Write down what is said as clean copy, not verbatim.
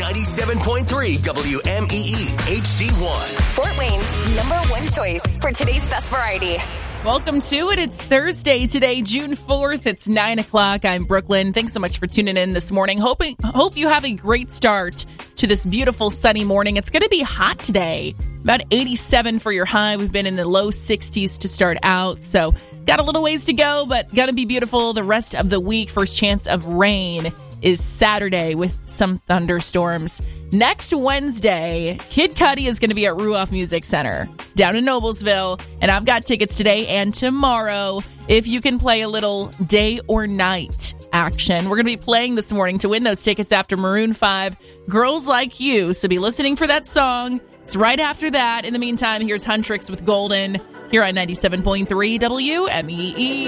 97.3 WMEE HD1. Fort Wayne's number one choice for today's best variety. Welcome to it. It's Thursday today, June 4th. It's 9 o'clock. I'm Brooklyn. Thanks so much for tuning in this morning. Hope you have a great start to this beautiful sunny morning. It's going to be hot today. About 87 for your high. We've been in the low 60s to start out. So got a little ways to go, but going to be beautiful the rest of the week. First chance of rain is Saturday with some thunderstorms. Next Wednesday, Kid Cudi is going to be at Ruoff Music Center down in Noblesville, and I've got tickets today and tomorrow if you can play a little day or night action. We're going to be playing this morning to win those tickets after Maroon 5, Girls Like You, so be listening for that song. It's right after that. In the meantime, here's Huntrix with Golden here on 97.3 WMEE.